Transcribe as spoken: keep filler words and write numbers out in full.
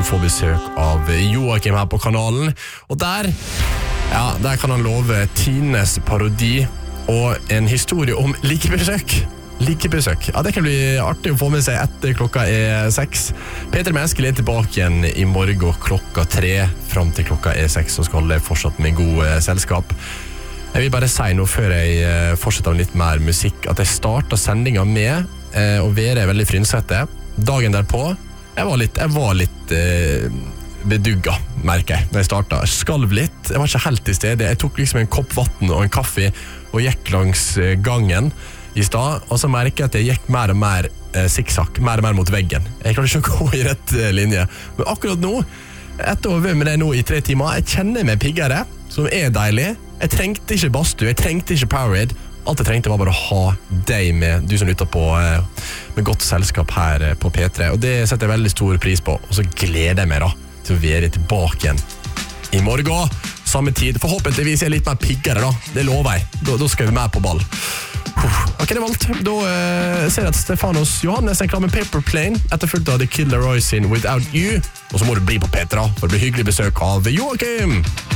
få besøk av Joakim her på kanalen. Og der, ja, der kan han love Tines parodi og en historie om likebesøk. Likebesøk. Ja, det kan bli artig å få med seg etter klokka er seks. Peter Menneskel er tilbake igjen i morgen klokka tre, frem til klokka er seks, og skal holde fortsatt med god eh, selskap. Jeg vil bare si nå før jeg eh, fortsetter med litt mer musikk, at jeg startet sendingen med eh, å være veldig frynsete. Dagen derpå, jeg var litt, jeg var litt eh, bedugga, merker jeg, når jeg startet. Jeg skalv litt, jeg var ikke helt i stedet. Jeg tok liksom en kopp vatten og en kaffe og gikk langs eh, gangen i stad, og så merker jeg at jeg gikk mer og mer eh, sikksakk, mer og mer mot veggen. Jeg klarer ikke å gå i rett eh, linje. Men akkurat nå, etter å ha vært med deg nå i tre timer, jeg kjenner meg piggere, som er deilig. Jeg trengte ikke badstue, jeg trengte ikke Powerade. Alt jeg trengte var bare å ha deg med, du som lytter på, med godt selskap her på P tre. Og det setter jeg veldig stor pris på. Og så gleder jeg meg da til å være tilbake igjen i morgen, samme tid. Forhåpentligvis er jeg litt mer piggere da, det lover jeg. Da, da skal vi med på ball. Ok, det var alt. Da uh, ser jeg at Stefanos Johannes er klar med Paper Plane, etterfulgt av The Killer Roy sin Without You. Og så må du bli på P tre for å bli hyggelig besøk av Joakim.